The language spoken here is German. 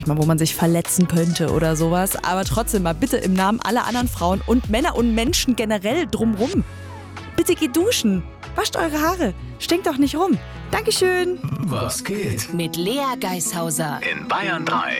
Mal, wo man sich verletzen könnte oder sowas. Aber trotzdem mal bitte im Namen aller anderen Frauen und Männer und Menschen generell drumrum. Bitte geht duschen. Wascht eure Haare. Stinkt doch nicht rum. Dankeschön. Was geht? Mit Lea Geishauser In Bayern 3.